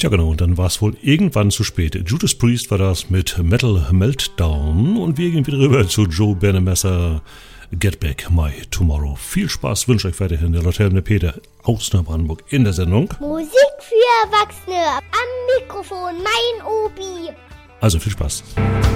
Tja genau, und dann war es wohl irgendwann zu spät. Judas Priest war das mit Metal Meltdown und wir gehen wieder rüber zu Joe Bennemesser, Get Back My Tomorrow. Viel Spaß wünsche ich weiterhin der Laterne Peter aus Neubrandenburg in der Sendung. Musik für Erwachsene. Am Mikrofon mein Obi. Also viel Spaß.